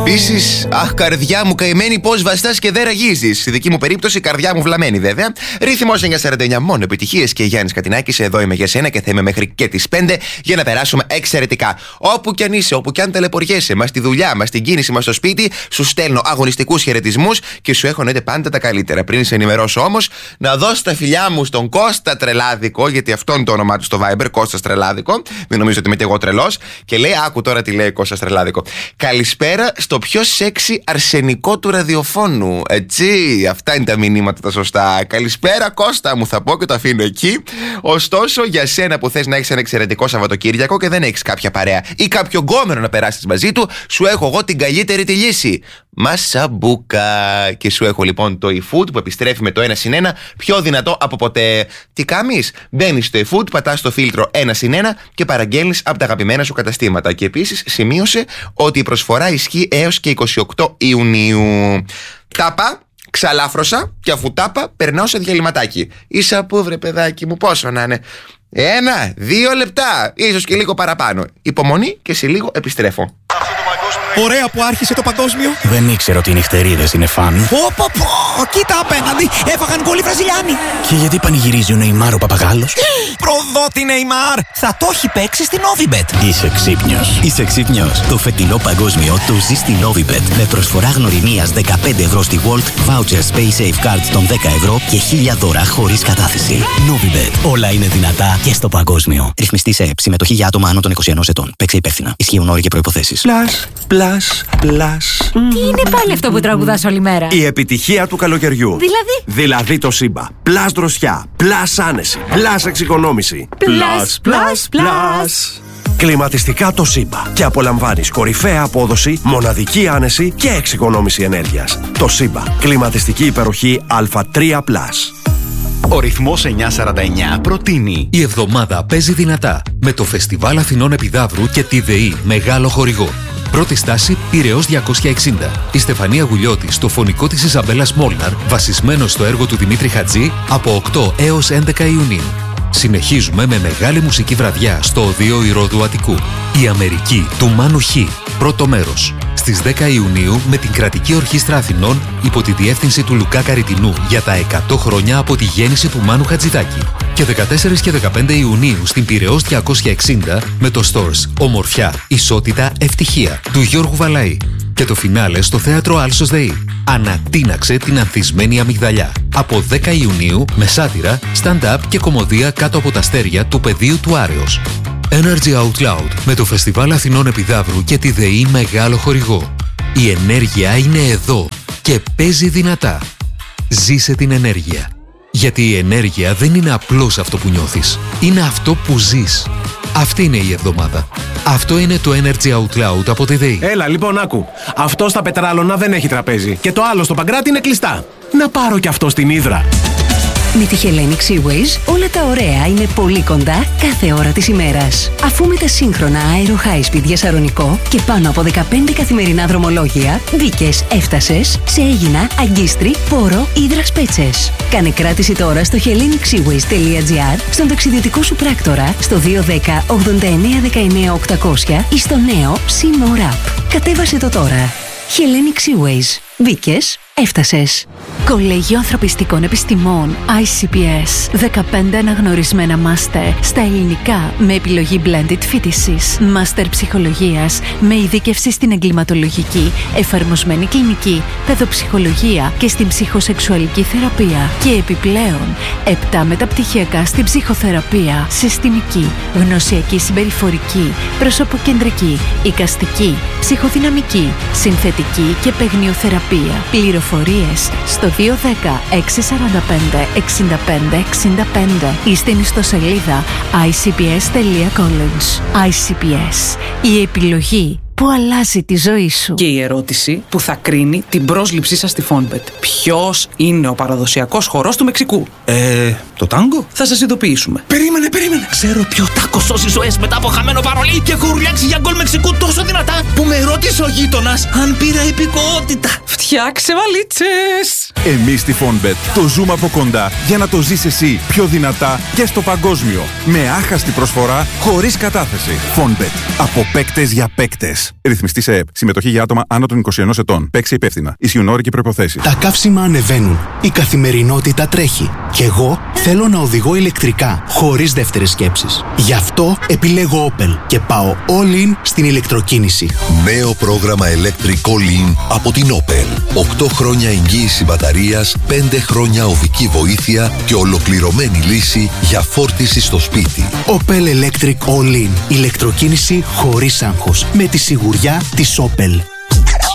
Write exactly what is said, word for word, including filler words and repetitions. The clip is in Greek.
Επίσης, αχ, καρδιά μου καημένη, πώς βαστάς και δεν ραγίζεις. Στη δική μου περίπτωση, καρδιά μου βλαμμένη βέβαια. Ρύθμος εννιακόσια σαράντα εννιά, μόνο επιτυχίες και Γιάννης Κατινάκης. Εδώ είμαι για σένα και θα είμαι μέχρι και τις πέντε για να περάσουμε εξαιρετικά. Όπου κι αν είσαι, όπου κι αν ταλαιπωριέσαι, μα στη δουλειά, μα στην κίνηση, μα στο σπίτι, σου στέλνω αγωνιστικούς χαιρετισμούς και σου έχω εννοείται πάντα τα καλύτερα. Πριν σε ενημερώσω όμως, να δώσω τα φιλιά μου στον Κώστα Τρελάδικο, γιατί αυτό είναι το όνομά του στο Viber, Κώστας Τρελάδικο. Δεν νομίζω ότι είμαι και εγώ τρελός. Και λέει, άκου τώρα τι λέει Κώστας Τρελάδικο. Καλησπέρα στο πιο σεξι αρσενικό του ραδιοφώνου. Έτσι, αυτά είναι τα μηνύματα τα σωστά. Καλησπέρα Κώστα μου, θα πω και το αφήνω εκεί. Ωστόσο, για σένα που θες να έχεις ένα εξαιρετικό Σαββατοκύριακο και δεν έχεις κάποια παρέα ή κάποιο γκόμενο να περάσεις μαζί του, σου έχω εγώ την καλύτερη τη λύση. Μασαμπούκα. Και σου έχω λοιπόν το eFood που επιστρέφει με το ένα συν ένα πιο δυνατό από ποτέ. Τι κάνεις? Μπαίνεις στο eFood, πατάς το φίλτρο ένα συν ένα και παραγγέλνεις από τα αγαπημένα σου καταστήματα. Και επίσης σημείωσε ότι η προσφορά ισχύει έως και είκοσι οκτώ Ιουνίου. Τάπα, ξαλάφρωσα και αφού τάπα περνάω σε διαλυματάκι. Ίσα που βρε παιδάκι μου, πόσο να είναι? Ένα, δύο λεπτά, ίσως και λίγο παραπάνω. Υπομονή και σε λίγο επιστρέφω. Ωραία που άρχισε το παγκόσμιο. Δεν ήξερα ότι οι νυχτερίδες είναι φαν. Πω πω πω, κοίτα απέναντι, έφαγαν γκολ οι Βραζιλιάνοι. Και γιατί πανηγυρίζει ο Νεϊμάρ ο παπαγάλος? Προδότη Νεϊμάρ, θα το έχει παίξει στην Novibet. Είσαι ξύπνιος. Είσαι ξύπνιος. Το φετινό παγκόσμιο το ζει στην Novibet. Με προσφορά γνωριμίας δεκαπέντε ευρώ στη Volt, voucher Space Safe Cards των δέκα ευρώ και χίλια δώρα χωρίς κατάθεση. Novibet. Όλα είναι δυνατά και στο παγκόσμιο. Ρυθμιστή σε ΕΠ. Συμμετοχή για άτομα άνω των είκοσι ενός ετών. Παίξε υπεύθυνα. Ισχύουν όροι και προϋποθέσεις. Plus, plus, plus. Τι είναι πάλι αυτό που τραγουδάς όλη μέρα? Η επιτυχία του καλοκαιριού. Δηλαδή? Δηλαδή το Σύμπα. Plus δροσιά. Plus άνεση. Plus εξοικονόμηση. Plus, plus, plus. Κλιματιστικά το Σύμπα. Και απολαμβάνεις κορυφαία απόδοση, μοναδική άνεση και εξοικονόμηση ενέργειας. Το Σύμπα. Κλιματιστική υπεροχή Α τρία πλας. Ο ρυθμός εννιακόσια σαράντα εννιά προτείνει. Η εβδομάδα παίζει δυνατά με το Φεστιβάλ Αθηνών Επιδαύρου και τη ΔΕΗ μεγάλο χορηγό. Πρώτη στάση Πειραιώς διακόσια εξήντα. Η Στεφανία Γουλιώτη στο φωνικό της Ιζαμπέλας Μόλναρ, βασισμένο στο έργο του Δημήτρη Χατζή, από οκτώ έως έντεκα Ιουνίου. Συνεχίζουμε με μεγάλη μουσική βραδιά στο Οδείο Ηρώδου Αττικού. Η Αμερική του Μάνου Χ. Πρώτο μέρος. Στις δέκα Ιουνίου με την Κρατική Ορχήστρα Αθηνών υπό τη διεύθυνση του Λουκά Καριτινού για τα εκατό χρόνια από τη γέννηση του Μάνου Χατζηδάκη. Και δεκατέσσερα και δεκαπέντε Ιουνίου στην Πειραιώς διακόσια εξήντα με το Stores Ομορφιά, Ισότητα, Ευτυχία του Γιώργου Βαλαή. Και το φινάλε στο θέατρο Άλσος ΔΕΗ. Ανατείναξε την ανθισμένη αμυγδαλιά. Από δέκα Ιουνίου με σάτυρα, stand-up και κωμωδία κάτω από τα αστέρια του πεδίου του Άρεως. Energy Out Loud με το Φεστιβάλ Αθηνών Επιδαύρου και τη ΔΕΗ μεγάλο χορηγό. Η ενέργεια είναι εδώ και παίζει δυνατά. Ζήσε την ενέργεια. Γιατί η ενέργεια δεν είναι απλώς αυτό που νιώθεις. Είναι αυτό που ζεις. Αυτή είναι η εβδομάδα. Αυτό είναι το Energy Out Loud από τη ΔΕΗ. Έλα λοιπόν άκου. Αυτό στα Πετράλωνα δεν έχει τραπέζι. Και το άλλο στο Παγκράτη είναι κλειστά. Να πάρω κι αυτό στην Ύδρα. Με τη Hellenic Seaways όλα τα ωραία είναι πολύ κοντά κάθε ώρα της ημέρας. Αφού με τα σύγχρονα Aero High Speed για Σαρονικό και πάνω από δεκαπέντε καθημερινά δρομολόγια μπήκες, έφτασες σε Αίγινα, Αγκίστρι, Πόρο, Ύδρας Πέτσες. Κάνε κράτηση τώρα στο hellenic seaways τελεία gr, στον ταξιδιωτικό σου πράκτορα, στο δύο ένα μηδέν ογδόντα εννέα δεκαεννέα οκτακόσια ή στο νέο SeaMore App. Κατέβασε το τώρα. Hellenic Seaways. Μπήκες, έφτασες. Κολέγιο Ανθρωπιστικών Επιστημών άι σι πι ες. δεκαπέντε αναγνωρισμένα μάστερ στα ελληνικά με επιλογή blended φοιτησης. Μάστερ ψυχολογίας με ειδίκευση στην εγκληματολογική, εφαρμοσμένη κλινική, παιδοψυχολογία και στην ψυχοσεξουαλική θεραπεία. Και επιπλέον επτά μεταπτυχιακά στην ψυχοθεραπεία, συστημική, γνωσιακή συμπεριφορική, προσωποκεντρική, εικαστική, ψυχοδυναμική, συνθετική και παιγνιοθεραπεία. Πληροφορίες στο δύο ένα μηδέν έξι τέσσερα πέντε έξι πέντε έξι πέντε ή στην ιστοσελίδα άι σι πι ες τελεία college. άι σι πι ες. Η επιλογή που αλλάζει τη ζωή σου. Και η ερώτηση που θα κρίνει την πρόσληψή σας στη Fonbet. Ποιος είναι ο παραδοσιακός χορός του Μεξικού? Ε, το τάγκο? Θα σας ειδοποιήσουμε. Περίμενε, περίμενε. Ξέρω ποιο τάκο σώζει ζωές μετά από χαμένο παρολί και έχω ουρλιάξει για γκολ Μεξικού τόσο δυνατά που με ρώτησε ο γείτονας αν πήρα υπηκοότητα. Φτιάξε βαλίτσες! Εμείς στη Fonbet το ζούμε από κοντά για να το ζεις εσύ πιο δυνατά και στο παγκόσμιο. Με άχαστη προσφορά, χωρίς κατάθεση. Fonbet. Από παίκτες για παίκτες. Ρυθμιστή σε ΕΠ. Συμμετοχή για άτομα άνω των είκοσι ενός ετών. Παίξε υπεύθυνα. Ισχύουν όροι και προϋποθέσεις. Τα καύσιμα ανεβαίνουν. Η καθημερινότητα τρέχει. Και εγώ θέλω να οδηγώ ηλεκτρικά, χωρίς δεύτερες σκέψεις. Γι' αυτό επιλέγω Opel και πάω all in στην ηλεκτροκίνηση. Νέο πρόγραμμα Electric All In από την Opel. οκτώ χρόνια εγγύηση μπαταρίας, πέντε χρόνια οδική βοήθεια και ολοκληρωμένη λύση για φόρτιση στο σπίτι. Opel Electric All In. Ηλεκτροκίνηση χωρίς άγχος. Με τη σιγουριά της Opel.